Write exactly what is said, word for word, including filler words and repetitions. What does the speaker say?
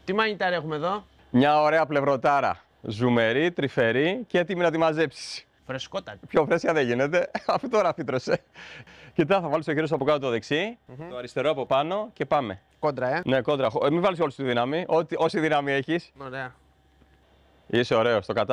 Τι μανιτάρι έχουμε εδώ? Μια ωραία πλευρωτάρα. Ζουμερή, τρυφερή και έτοιμη να τη μαζέψεις. Φρεσκότατη. Πιο φρέσκια δεν γίνεται, αφού τώρα φύτρωσε. Κοιτά, θα βάλεις το χέρι σου από κάτω το δεξί, Mm-hmm. το αριστερό από πάνω και πάμε. Κόντρα, ε. Ναι, κόντρα. Ε, μην βάλεις όλη τη δύναμη, ό,τι, όση δύναμη έχεις. Ωραία. Είσαι ωραίος, το κατάλαβα.